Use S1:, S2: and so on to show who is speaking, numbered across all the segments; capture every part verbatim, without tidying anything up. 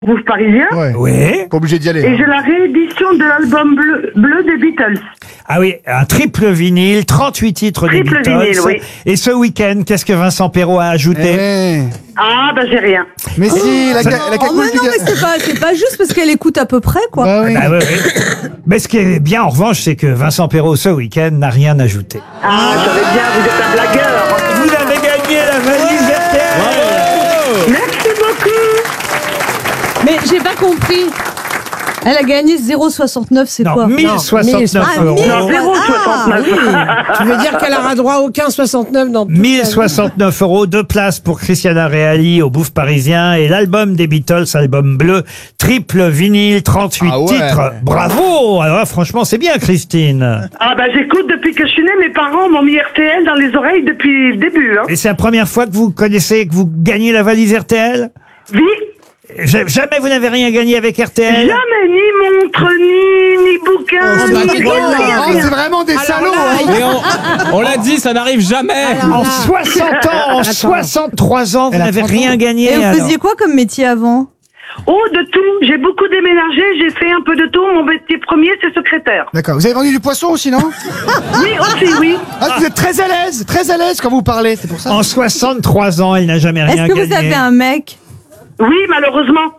S1: Groupe parisien.
S2: Ouais.
S3: Oui.
S2: Pas obligé d'y aller.
S1: Et
S2: hein.
S1: j'ai la réédition de l'album bleu, bleu des Beatles.
S3: Ah oui, un triple vinyle, trente-huit titres des
S1: Triple
S3: Beatles.
S1: vinyle, oui.
S3: Et ce week-end, qu'est-ce que Vincent Perrault a ajouté?
S2: Eh.
S1: Ah, bah j'ai rien.
S2: Mais si, la,
S3: Ça-
S2: ca- la
S4: Oh,
S2: cagoule
S4: mais
S2: du
S4: non,
S2: gars.
S4: mais c'est pas, c'est pas juste parce qu'elle écoute à peu près, quoi.
S2: Bah oui.
S3: Ah oui, oui. Mais ce qui est bien, en revanche, c'est que Vincent Perrault, ce week-end, n'a rien ajouté.
S1: Ah, j'avais bien, vous êtes un blagueur.
S3: Vous avez gagné la valise R T L.
S1: Merci beaucoup.
S4: Mais j'ai pas compris. Elle a gagné zéro virgule soixante-neuf, c'est
S3: Non,
S4: quoi?
S3: mille soixante-neuf
S4: Ah,
S3: euros.
S4: mille.
S1: Non, zéro
S4: Ah,
S1: soixante-neuf.
S4: oui.
S5: Tu veux dire qu'elle aura droit à aucun soixante-neuf dans toute
S3: mille
S5: sa vie.
S3: soixante-neuf euros, deux places pour Christiana Reali au Bouffe Parisien et l'album des Beatles, album bleu, triple vinyle, trente-huit
S2: Ah ouais.
S3: titres. Bravo! Alors là, franchement, c'est bien, Christine.
S1: Ah, bah j'écoute depuis que je suis née. Mes parents m'ont mis R T L dans les oreilles depuis le début. Hein.
S3: Et c'est la première fois que vous connaissez, que vous gagnez la valise R T L?
S1: Oui.
S3: Ja- Jamais vous n'avez rien gagné avec R T L?
S1: Jamais ni montre, ni, ni bouquin,
S2: Oh,
S1: ni
S2: c'est
S1: rien,
S2: pas-
S1: rien,
S2: oh,
S1: rien.
S2: c'est vraiment des salauds. hein.
S6: Mais on, on l'a dit, ça n'arrive jamais.
S3: En soixante ans, en soixante-trois ans, vous
S2: Elle a
S3: n'avez
S2: trente
S3: rien
S2: ans.
S3: gagné.
S4: Et vous
S3: alors.
S4: faisiez quoi comme métier avant?
S1: Oh, de tout. J'ai beaucoup déménagé. J'ai fait un peu de tout. Mon métier premier, c'est secrétaire.
S2: D'accord. Vous avez vendu du poisson aussi, non?
S1: Oui, aussi, oui.
S2: Ah, vous êtes très à l'aise, très à l'aise quand vous parlez, c'est pour ça.
S3: En soixante-trois ans, elle n'a jamais rien
S4: Est-ce que
S3: gagné.
S4: vous avez un mec?
S1: Oui, malheureusement.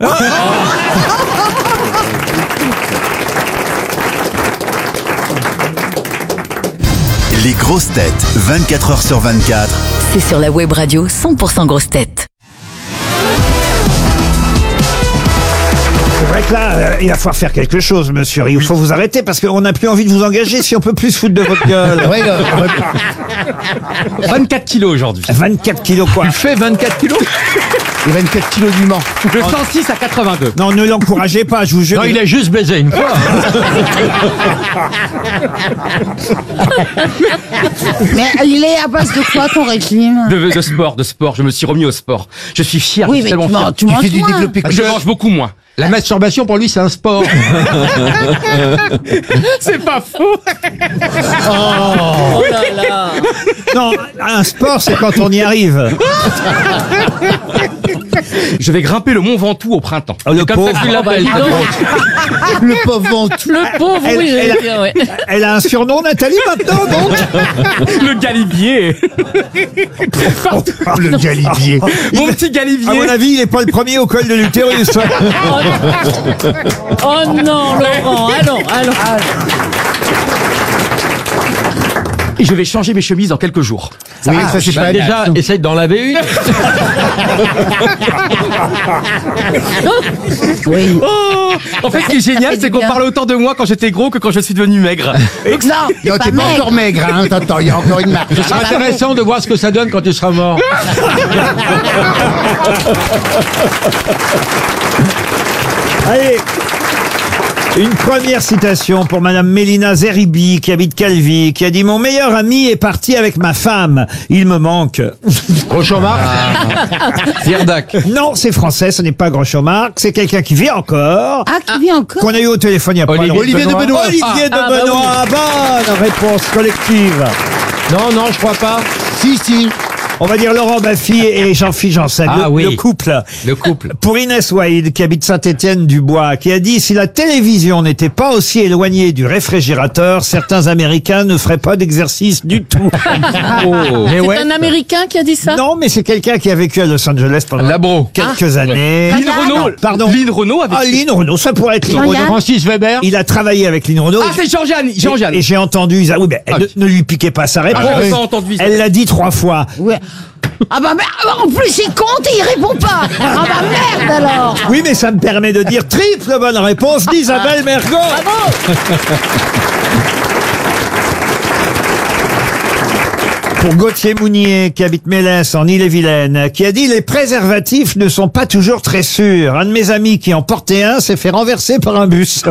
S7: Les grosses têtes, vingt-quatre heures sur vingt-quatre.
S8: C'est sur la web radio cent pour cent grosses têtes.
S3: C'est vrai que là, euh, il va falloir faire quelque chose, monsieur. Il faut vous arrêter parce qu'on n'a plus envie de vous engager si on peut plus se foutre de votre gueule.
S6: vingt-quatre kilos aujourd'hui.
S3: vingt-quatre kilos quoi.
S6: Tu fais vingt-quatre kilos?
S2: Et vingt-quatre kilos du Mans.
S6: De cent six à quatre-vingt-deux.
S3: Non, ne l'encouragez pas, je vous jure.
S6: Non, il a juste baisé une fois.
S9: Mais il est à base de quoi ton régime?
S6: De, de sport, de sport. Je me suis remis au sport. Je suis fier.
S9: Oui,
S6: je suis
S9: mais
S6: tellement
S9: tu
S6: fier.
S9: manges, tu manges
S2: fais du
S9: moins.
S2: développé
S6: Je mange beaucoup moins.
S5: La masturbation, pour lui, c'est un sport.
S6: C'est pas faux.
S8: Oh là là.
S3: Non, un sport, c'est quand on y arrive.
S6: Je vais grimper le Mont Ventoux au printemps.
S3: Oh, le
S6: C'est comme ça
S3: pauvre.
S6: qu'il l'appelle.
S2: Le pauvre ventre.
S8: Le pauvre,
S3: Elle-
S8: oui,
S3: elle
S8: j'allais
S3: a-
S8: dire, ouais.
S3: Elle a un surnom, Nathalie, maintenant, donc.
S6: Le galibier.
S3: Le galibier.
S6: Mon petit
S3: À mon
S6: galibier.
S3: avis, il n'est pas le premier au col de l'utérus.
S8: Oh non, Laurent, allons, allons.
S6: Et je vais changer mes chemises dans quelques jours.
S2: Oui, ça c'est pas
S6: Déjà, essaye d'en laver une.
S9: Oui.
S6: Oh, en fait, ce qui est
S9: Ça
S6: génial,
S9: fait
S6: c'est
S9: du
S6: qu'on
S9: bien.
S6: parle autant de moi quand j'étais gros que quand je suis devenu maigre.
S9: Non,
S2: Non,
S9: pas
S2: t'es pas
S9: maigre.
S2: encore maigre, hein. Attends, attends, il y a encore une marque.
S5: Ce sera intéressant de voir ce que ça donne quand tu seras mort.
S3: Allez. Une première citation pour Madame Mélina Zeribi, qui habite Calvi, qui a dit « Mon meilleur ami est parti avec ma femme. Il me manque. »
S5: Groucho-Marx.
S6: Pierre Dac.
S3: Non, c'est français, ce n'est pas Groucho-Marx, c'est quelqu'un qui vit encore,
S9: Ah, qui vit encore?
S3: qu'on a eu au téléphone il y a pas
S6: Olivier
S3: longtemps.
S2: Olivier de Benoît.
S3: Olivier de
S8: Ah, bah
S3: Benoît, bonne réponse collective.
S5: Non, non, je crois pas.
S2: Si, si.
S3: On va dire Laurent Baffy et Jean-Philippe Janssen,
S6: Ah
S3: le,
S6: oui.
S3: le couple.
S6: Le couple.
S3: Pour Inès Waïd, qui habite Saint-Étienne-du-Bois, qui a dit « Si la télévision n'était pas aussi éloignée du réfrigérateur, certains Américains ne feraient pas d'exercice du tout.
S6: Oh.
S5: Mais
S8: C'est
S5: ouais.
S8: un Américain qui a dit » ça?
S3: Non, mais c'est quelqu'un qui a vécu à Los Angeles pendant
S6: Labro.
S3: quelques années.
S6: Lynn Renault.
S3: Pardon.
S6: Lynn Renault avec.
S3: Ah, Lynn Renault, ça pourrait être Lynn
S9: Jean-Yann.
S3: Renault.
S5: Francis Weber.
S3: Il a travaillé avec Lynn Renault.
S6: Ah, c'est Jean-Jeanne. Jean-Jeanne.
S3: Et, et j'ai entendu, ils a- oui, mais elle
S6: Ah.
S3: ne, ne lui piquez pas sa réponse.
S6: Ah, j'ai pas entendu ça.
S3: Elle l'a dit trois fois.
S9: Ouais. Ah bah merde, en plus il compte et il répond pas. Ah bah merde alors.
S3: Oui, mais ça me permet de dire triple bonne réponse d'Isabelle Mergo. Pour Gauthier Mounier, qui habite Mélès en Île-et-Vilaine, qui a dit « Les préservatifs ne sont pas toujours très sûrs. Un de mes amis qui en portait un s'est fait renverser par un bus.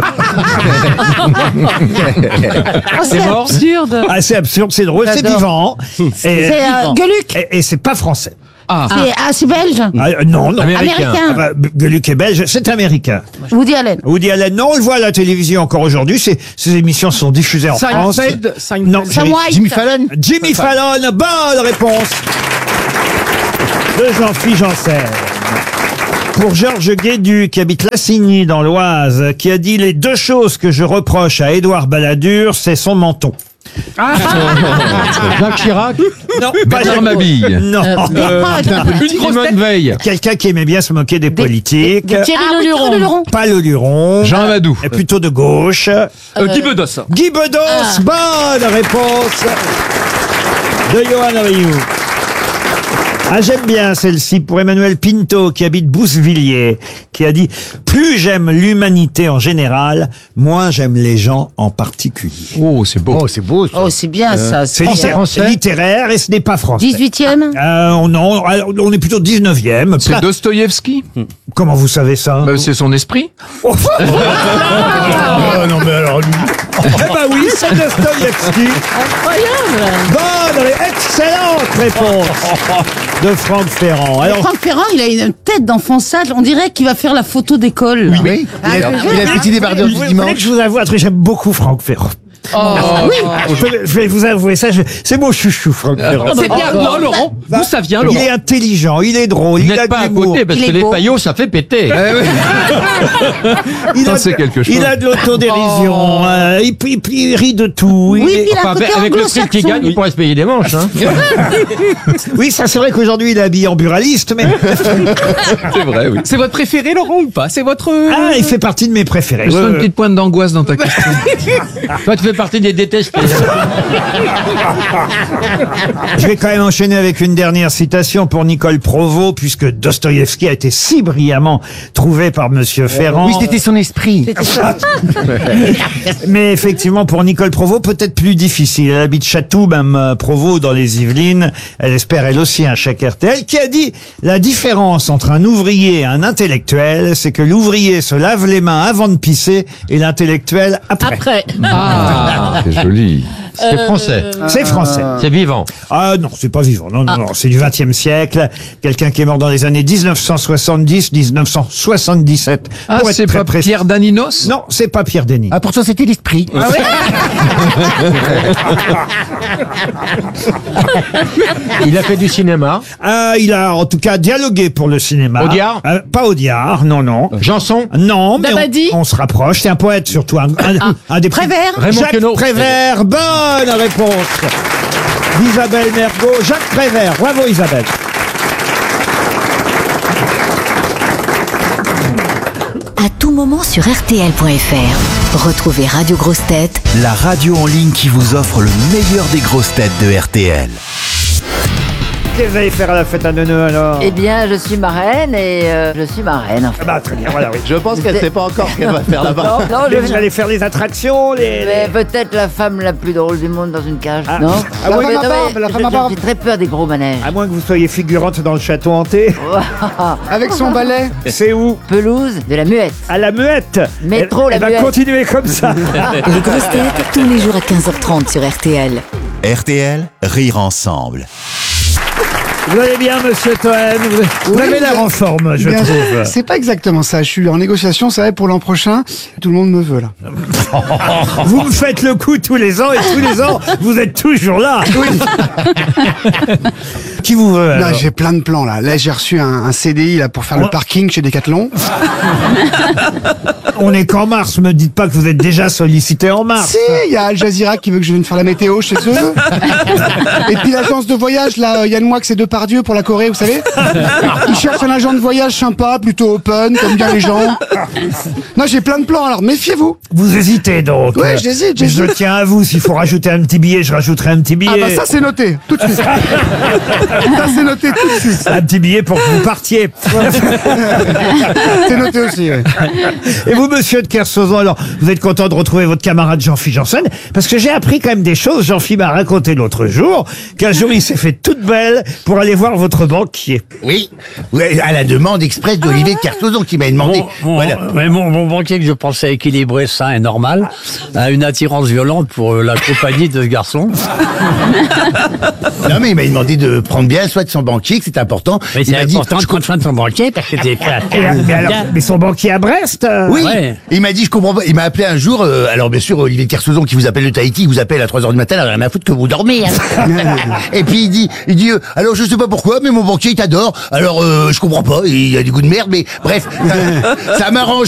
S9: C'est mort.
S8: Absurde. »
S3: Ah, c'est absurde, c'est drôle, c'est
S9: J'adore.
S3: vivant. Et,
S9: C'est euh, Gueluc.
S3: et, et c'est pas français.
S6: Ah.
S9: C'est ah, c'est belge.
S3: Ah, euh, non, non.
S9: Américain.
S3: Ah bah, Gueluc est belge, c'est américain.
S9: Woody Allen.
S3: Woody Allen, non, on le voit à la télévision encore aujourd'hui. Ces, ces émissions sont diffusées en France.
S6: Seinfeld. Seinfeld.
S3: Non,
S9: Sam
S3: j'ai-
S9: White.
S2: Jimmy Fallon.
S3: Jimmy Fallon, bonne réponse de Jean-Philippe Janssen. Pour Georges Guédu, qui habite Lassigny dans l'Oise, qui a dit « Les deux choses que je reproche à Édouard Balladur, c'est son menton. »
S5: Jacques Chirac.
S3: Non,
S6: Bernard Mabille.
S3: Non.
S5: Euh, Simone Veil.
S3: Quelqu'un qui aimait bien se moquer des politiques.
S9: Thierry
S8: Ah,
S9: Le Luron. Luron.
S3: Pas le Luron.
S6: Jean Amadou.
S3: Et plutôt de gauche.
S6: Euh, Guy Bedos.
S3: Guy Bedos, bonne réponse de Johan Rioux. Ah, j'aime bien celle-ci pour Emmanuel Pinto, qui habite Boussevilliers, qui a dit « Plus j'aime l'humanité en général, moins j'aime les gens en particulier.
S6: Oh, c'est beau.
S2: Oh, c'est beau, ça.
S9: Oh, c'est bien ça. »
S3: C'est
S9: C'est
S3: litté-
S5: français
S3: littéraire et ce n'est pas français.
S9: dix-huitième.
S3: Euh, non, alors, on est plutôt dix-neuvième.
S6: C'est Dostoïevski.
S3: Comment vous savez ça?
S6: Bah, c'est son esprit.
S3: Oh,
S2: Ah, non, mais alors, lui.
S3: eh ben oui, c'est Dostoïevski.
S8: Incroyable.
S3: Bonne et excellente réponse de Franck Ferrand. Alors,
S9: Franck Ferrand, il a une tête d'enfant sage. On dirait qu'il va faire la photo d'école. là.
S2: Oui, il a, il a le petit débardeur
S3: vous
S2: du
S3: voulez
S2: dimanche.
S3: que je vous avoue un truc, j'aime beaucoup Franck Ferrand.
S9: Oui.
S3: Je vais- je vais vous avouer ça, je- c'est mon chouchou, Franck Ferrand.
S6: C'est bien. Non, Laurent. D'où ça vient,
S3: Il
S6: Laurent?
S3: est intelligent, il est drôle,
S5: Vous
S3: il a
S5: n'êtes pas
S3: de
S5: à
S3: l'humour.
S5: côté parce
S9: Il
S5: que
S9: est
S5: les
S9: beau.
S5: paillots, ça fait péter.
S3: Il
S6: Ça,
S3: a,
S6: c'est
S3: de-
S6: quelque chose.
S3: il a de l'autodérision, euh, il, il- il rit de tout. il
S9: Oui,
S3: est-
S9: puis il a
S5: Enfin,
S9: un côté
S5: avec le prix qu'il
S9: anglo-saxon.
S5: gagne, il pourrait se payer des manches. Hein.
S3: oui, ça c'est vrai qu'aujourd'hui il est habillé en buraliste, mais
S6: C'est vrai, oui.
S10: C'est votre préféré, Laurent, ou pas? C'est votre...
S3: ah, il fait partie de mes préférés.
S6: Je sens
S3: Ouais,
S6: une
S3: ouais.
S6: petite pointe d'angoisse dans ta question.
S5: Toi, tu fais partie des détestés.
S3: Je vais quand même enchaîner avec une dernière citation pour Nicole Provost, puisque Dostoïevski a été si brillamment trouvé par Monsieur Ferrand.
S2: Oui, c'était son esprit.
S3: Mais effectivement, pour Nicole Provost, peut-être plus difficile. Elle habite Chatou, même euh, Provost, dans les Yvelines. Elle espère, elle aussi, un chèque R T L, qui a dit « La différence entre un ouvrier et un intellectuel, c'est que l'ouvrier se lave les mains avant de pisser et l'intellectuel après.
S8: Après.
S6: Ah, c'est joli.
S5: C'est français.
S3: C'est français.
S5: C'est vivant.
S3: Ah non, c'est pas vivant. Non, non, non, c'est du vingtième siècle. Quelqu'un qui est mort dans les années dix-neuf cent soixante-dix, dix-neuf cent soixante-dix-sept.
S6: Ah,
S3: pour être
S6: c'est
S3: très
S6: pas
S3: précis.
S6: Pierre Daninos?
S3: Non, c'est pas Pierre Denis.
S2: Ah, pourtant, c'était l'esprit.
S5: Il a fait du cinéma.
S3: Ah, il a en tout cas dialogué pour le cinéma.
S5: Audiard
S3: Euh, Pas Audiard, non, non.
S5: Janson.
S3: Non, mais
S8: Dabadi
S3: on, on se rapproche. C'est un poète surtout. Un, un- un des plus-
S9: Prévert.
S5: Raymond
S3: Jacques
S5: Queneau.
S3: Prévert, bonne réponse d'Isabelle Mergo. Jacques Prévert, bravo Isabelle.
S8: À tout moment sur R T L point F R. Retrouvez Radio Grosse Tête
S7: La radio en ligne qui vous offre le meilleur des grosses têtes de R T L.
S3: Qu'est-ce que vous allez faire à la fête à Neuneu alors?
S11: Eh bien, je suis marraine et euh, je suis marraine. En fait.
S3: Ah bah très bien, voilà, oui.
S2: Je pense qu'elle sait pas encore ce qu'elle va faire là-bas.
S11: Non, non,
S3: Mais
S11: je
S3: vous allez faire les attractions, les...
S11: mais peut-être la femme la plus drôle du monde dans une cage,
S3: Ah.
S11: non
S3: Ah
S11: Non,
S3: oui.
S11: mais-
S2: La femme à
S11: non,
S2: barbe,
S11: mais
S2: la
S11: je-
S2: femme à
S11: je-
S2: barbe.
S11: J'ai très peur des gros manèges.
S3: À moins que vous soyez figurante dans le château hanté.
S2: Avec son balai.
S3: C'est où?
S11: Pelouse de la muette.
S3: À la Muette.
S11: Métro,
S3: elle,
S11: la
S3: elle va
S11: Muette.
S3: continuer comme ça.
S8: Les grosses têtes tous les jours à quinze heures trente sur R T L.
S7: R T L, rire ensemble.
S3: Vous allez bien, monsieur Toen? Vous, vous
S12: Oui,
S3: avez l'air en forme, je
S12: bien,
S3: trouve.
S12: C'est pas exactement ça. Je suis en négociation, ça va pour l'an prochain. Tout le monde me veut, là.
S3: Vous me faites le coup tous les ans et tous les ans, vous êtes toujours là. Qui vous veut
S12: Là,
S3: alors
S12: j'ai plein de plans, là. Là, j'ai reçu un, un C D I, là, pour faire
S3: Oh.
S12: le parking chez Decathlon.
S3: On est qu'en mars, me dites pas que vous êtes déjà sollicité en mars.
S12: Si, il y a Al Jazeera qui veut que je vienne faire la météo chez eux. Et puis l'agence de voyage, là, Yann Moix et Depardieu pour la Corée, vous savez. Ils cherchent un agent de voyage sympa, plutôt open, comme bien les gens. Non, j'ai plein de plans, alors méfiez-vous.
S3: Vous hésitez donc.
S12: Ouais, j'hésite,
S3: Mais je
S12: j'hésite.
S3: tiens à vous, s'il faut rajouter un petit billet, je rajouterai un petit billet.
S12: Ah bah ça, c'est noté, tout de suite. Ça, c'est noté tout de suite.
S3: Un petit billet pour que vous partiez.
S12: C'est noté aussi, ouais.
S3: Et vous, monsieur de Kersauzon, alors, vous êtes content de retrouver votre camarade Jean-Philippe Janssen? Parce que j'ai appris quand même des choses. Jean-Philippe m'a raconté l'autre jour qu'un jour, il s'est fait toute belle pour aller voir votre banquier.
S2: Oui, ouais, à la demande express d'Olivier de Kersauzon qui m'a demandé.
S13: Mon, mon-
S2: Voilà.
S13: mais mon, mon banquier que je pensais équilibré, sain et normal, a une attirance violente pour euh, la compagnie de ce garçon.
S2: Non, mais il m'a demandé de prendre prendre bien soin de son banquier, que c'est important.
S13: Mais
S2: Il
S13: c'est
S2: m'a dit,
S13: important de prendre soin de son banquier parce que t'es prêt à
S3: Et, euh, mais, alors, mais son banquier à Brest euh,
S2: oui,
S13: Ouais.
S2: il m'a dit, je comprends pas. Il m'a appelé un jour, euh, alors bien sûr, Olivier de Kersauzon qui vous appelle de Tahiti, il vous appelle à trois heures du matin, alors rien à foutre que vous dormez. Hein. Et puis il dit, il dit, euh, alors je sais pas pourquoi, mais mon banquier il t'adore. Alors euh, je comprends pas, il a du goût de merde, mais bref, ça, ça m'arrange.